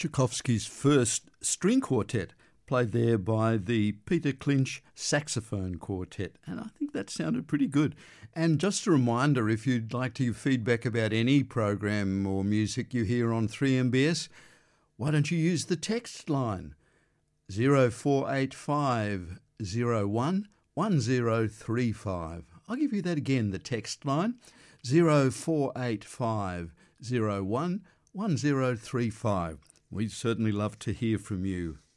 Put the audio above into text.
Tchaikovsky's first string quartet, played there by the Peter Clinch Saxophone Quartet. And I think that sounded pretty good. And just a reminder, if you'd like to give feedback about any program or music you hear on 3MBS, why don't you use the text line 0485 01 1035. I'll give you that again, the text line 0485 01 1035. We'd certainly love to hear from you.